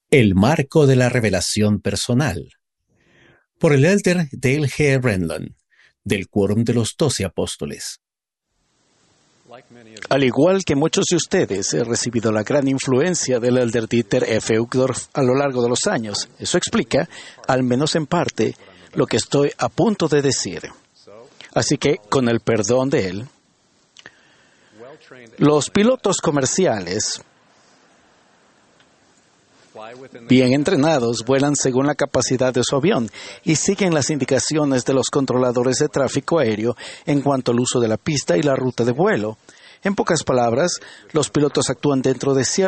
El marco de la revelación personal. Por el elder Dale G. Renlund, del Quórum de los 12 Apóstoles. Al igual que muchos de ustedes, he recibido la gran influencia del elder Dieter F. Uchtdorf a lo largo de los años. Eso explica, al menos en parte, lo que estoy a punto de decir. Así que, con el perdón de él, los pilotos comerciales bien entrenados vuelan según la capacidad de su avión y siguen las indicaciones de los controladores de tráfico aéreo en cuanto al uso de la pista y la ruta de vuelo. En pocas palabras, los pilotos actúan dentro de